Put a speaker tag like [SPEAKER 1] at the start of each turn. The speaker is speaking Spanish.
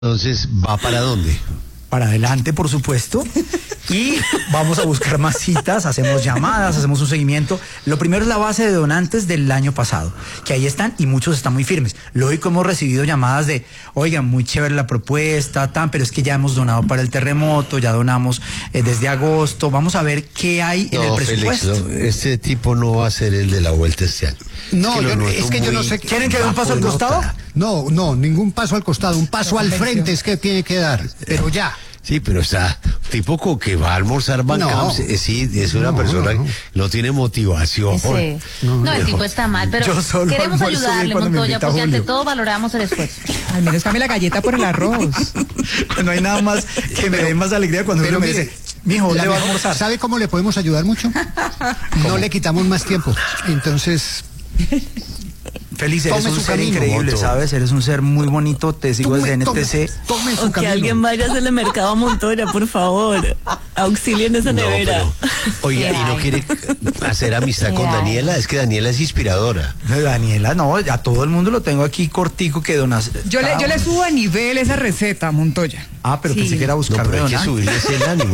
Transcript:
[SPEAKER 1] Entonces, ¿va para dónde?
[SPEAKER 2] Para adelante, por supuesto, y vamos a buscar más citas, hacemos llamadas, hacemos un seguimiento. Lo primero es la base de donantes del año pasado, que ahí están y muchos están muy firmes. Lógico, hemos recibido llamadas de, oigan, muy chévere la propuesta, pero es que ya hemos donado para el terremoto, ya donamos desde agosto, vamos a ver qué hay en el presupuesto.
[SPEAKER 1] Félix, este tipo no va a ser el de la vuelta este año.
[SPEAKER 3] No, es que yo no sé.
[SPEAKER 2] ¿Quieren que dé un paso al costado?
[SPEAKER 3] No, ningún paso al costado, un paso al frente es que tiene que dar, pero ya.
[SPEAKER 1] Sí, pero está tipo que va a almorzar Bancamps, sí, es una persona que no tiene motivación.
[SPEAKER 4] Sí. No, el tipo está mal, pero queremos ayudarle, Montoya, porque ante todo valoramos el esfuerzo.
[SPEAKER 5] Al menos cambie la galleta por el arroz.
[SPEAKER 2] No hay nada más que me dé más alegría cuando uno me dice, mijo, ¿dónde va a almorzar?
[SPEAKER 3] ¿Sabe cómo le podemos ayudar mucho? No le quitamos más tiempo. Entonces...
[SPEAKER 2] Feliz, eres un ser increíble, ¿sabes? Eres un ser muy bonito, te sigo desde NTC.
[SPEAKER 3] Tome su
[SPEAKER 6] o que alguien vaya a hacerle mercado a Montoya, por favor. Auxilien esa nevera.
[SPEAKER 1] Oiga, ¿y no quiere hacer amistad con Daniela? Es que Daniela es inspiradora.
[SPEAKER 2] Daniela, no, a todo el mundo lo tengo aquí cortico que donas.
[SPEAKER 5] Yo le subo a nivel esa receta, Montoya.
[SPEAKER 2] Pero pensé que era buscar
[SPEAKER 1] hay que subirle ese ánimo.